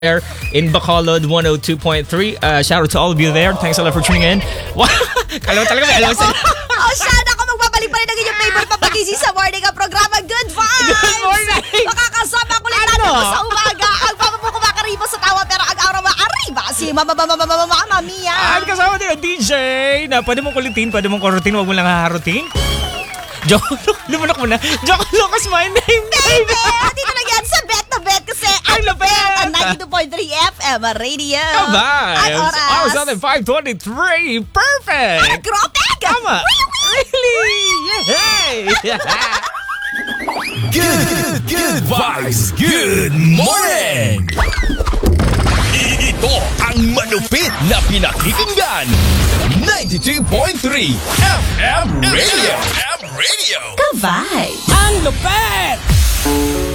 there in Bacolod 102.3. Shout out to all of you there. Thanks a lot for tuning in. Wow! Kalaw talaga may alam sa'yo. Sana ako magbabalik pa rin ng inyong favorite papagising sa morning ang programa. Good vibes! Good morning! Makakasama ko lang natin sa umaga. Ang papa mo kumakaribo sa tawa pero ang araw maariba si Mama Mia. At kasama din ang DJ na pwede mong kulitin, pwede mong kurutin, huwag mo lang haharutin. Joke, lumunok mo na. Joke, Lucas, my name, baby! Dito lang yan sa Bet na Bet kasi Ang lapit! ang 92.3 FM Radio. Vibes! At oras. Ours natin 5:23. Perfect! Grabe! Tama! Really? Yay! Good vibes, good morning! Ito ang malupit na pinakikinggan. 92.3 FM Radio. Ka-vibe! Ang lupet!